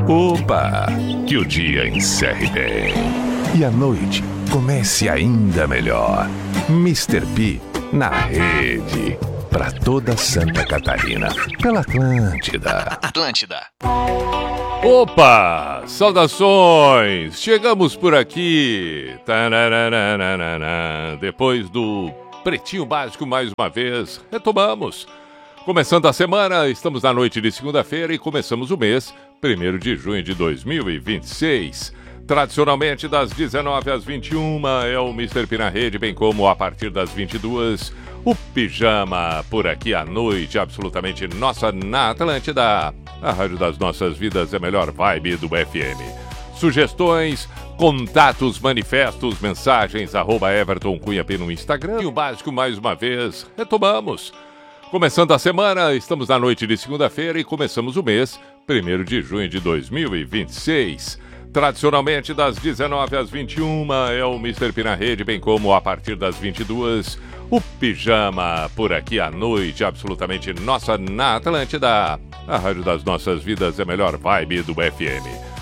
Opa! Que o dia encerre bem e a noite comece ainda melhor. Mr. P na rede, pra toda Santa Catarina, pela Atlântida. Opa! Saudações! Chegamos por aqui. Tarararararara. Depois do Pretinho Básico mais uma vez, retomamos. Começando a semana, estamos na noite de segunda-feira e começamos o mês, 1º de junho de 2026. Tradicionalmente, das 19 às 21, é o Mr. P na rede, bem como a partir das 22, o Pijama por aqui à noite, absolutamente nossa na Atlântida. A rádio das nossas vidas é a melhor vibe do FM. Sugestões, contatos, manifestos, mensagens, @Everton Cunha P no Instagram. E o básico mais uma vez, retomamos. Começando a semana, estamos na noite de segunda-feira e começamos o mês, 1º de junho de 2026. Tradicionalmente, das 19 às 21, é o Mr. P na rede, bem como a partir das 22, o Pijama por aqui à noite, absolutamente nossa na Atlântida. A rádio das nossas vidas é a melhor vibe do FM.